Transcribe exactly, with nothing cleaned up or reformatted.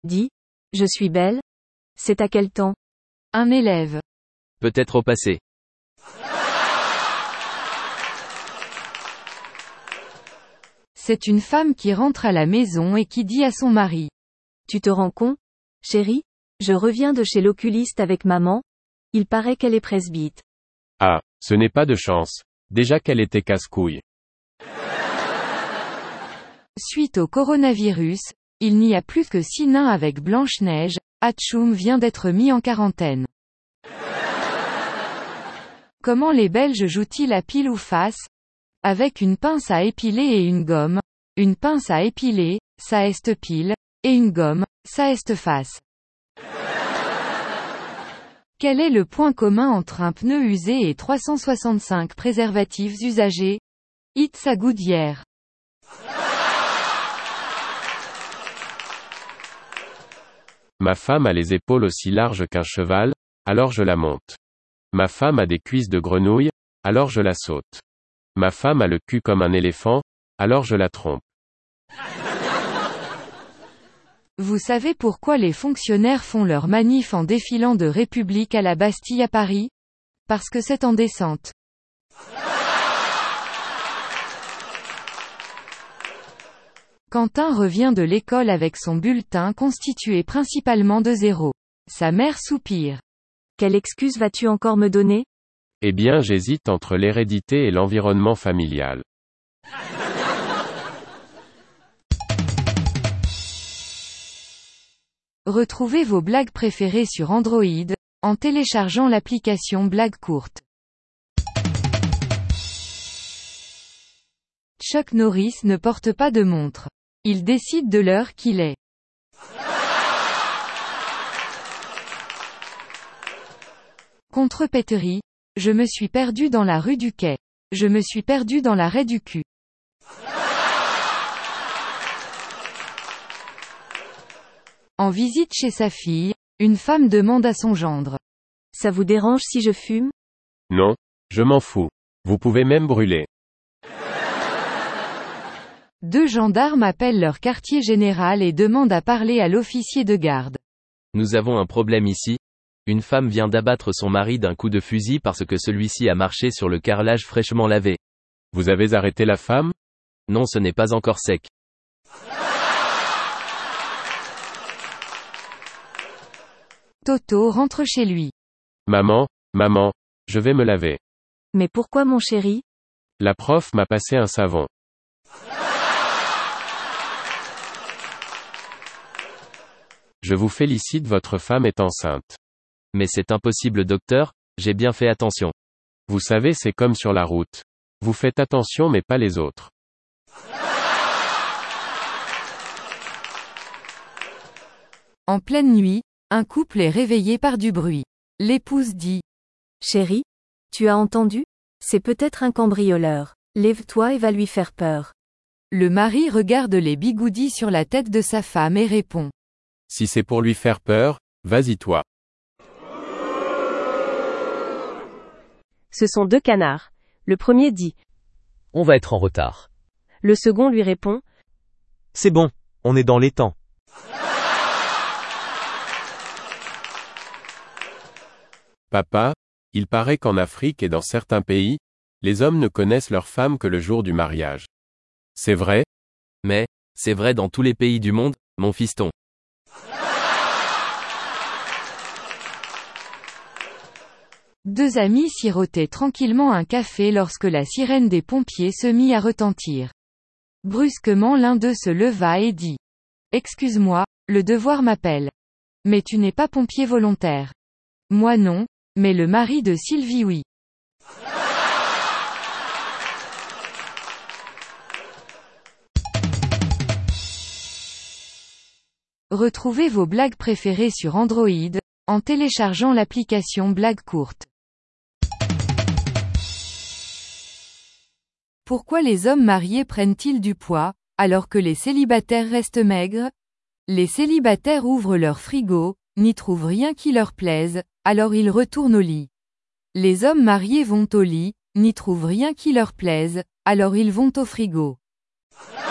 Dis, je suis belle? C'est à quel temps? Un élève. Peut-être au passé. C'est une femme qui rentre à la maison et qui dit à son mari. Tu te rends compte, chérie? Je reviens de chez l'oculiste avec maman. Il paraît qu'elle est presbyte. Ah, ce n'est pas de chance. Déjà qu'elle était casse-couille. Suite au coronavirus, il n'y a plus que six nains avec Blanche-Neige. Hatchoum vient d'être mis en quarantaine. Comment les Belges jouent-ils à pile ou face? Avec une pince à épiler et une gomme. Une pince à épiler, ça est pile, et une gomme, ça est face. Quel est le point commun entre un pneu usé et trois cent soixante-cinq préservatifs usagés? It's a good year. Ma femme a les épaules aussi larges qu'un cheval, alors je la monte. Ma femme a des cuisses de grenouille, alors je la saute. Ma femme a le cul comme un éléphant, alors je la trompe. Vous savez pourquoi les fonctionnaires font leur manif en défilant de République à la Bastille à Paris? Parce que c'est en descente. Quentin revient de l'école avec son bulletin constitué principalement de zéros. Sa mère soupire. Quelle excuse vas-tu encore me donner? Eh bien, j'hésite entre l'hérédité et l'environnement familial. Retrouvez vos blagues préférées sur Android, en téléchargeant l'application Blagues courtes. Chuck Norris ne porte pas de montre. Il décide de l'heure qu'il est. Contrepéterie. Je me suis perdu dans la rue du Quai. Je me suis perdu dans l'arrêt du cul. En visite chez sa fille, une femme demande à son gendre. Ça vous dérange si je fume? Non, je m'en fous. Vous pouvez même brûler. Deux gendarmes appellent leur quartier général et demandent à parler à l'officier de garde. Nous avons un problème ici. Une femme vient d'abattre son mari d'un coup de fusil parce que celui-ci a marché sur le carrelage fraîchement lavé. Vous avez arrêté la femme? Non, ce n'est pas encore sec. Toto rentre chez lui. Maman, maman, je vais me laver. Mais pourquoi mon chéri? La prof m'a passé un savon. Je vous félicite, votre femme est enceinte. Mais c'est impossible, docteur, j'ai bien fait attention. Vous savez, c'est comme sur la route. Vous faites attention mais pas les autres. En pleine nuit, un couple est réveillé par du bruit. L'épouse dit. Chérie? Tu as entendu? C'est peut-être un cambrioleur. Lève-toi et va lui faire peur. Le mari regarde les bigoudis sur la tête de sa femme et répond. Si c'est pour lui faire peur, vas-y toi. Ce sont deux canards. Le premier dit. On va être en retard. Le second lui répond. C'est bon, on est dans les temps. Papa, il paraît qu'en Afrique et dans certains pays, les hommes ne connaissent leurs femmes que le jour du mariage. C'est vrai? Mais, c'est vrai dans tous les pays du monde, mon fiston. Deux amis sirotaient tranquillement un café lorsque la sirène des pompiers se mit à retentir. Brusquement l'un d'eux se leva et dit. Excuse-moi, le devoir m'appelle. Mais tu n'es pas pompier volontaire. Moi non, mais le mari de Sylvie oui. Retrouvez vos blagues préférées sur Android, en téléchargeant l'application Blagues courtes. Pourquoi les hommes mariés prennent-ils du poids, alors que les célibataires restent maigres? Les célibataires ouvrent leur frigo, n'y trouvent rien qui leur plaise, alors ils retournent au lit. Les hommes mariés vont au lit, n'y trouvent rien qui leur plaise, alors ils vont au frigo.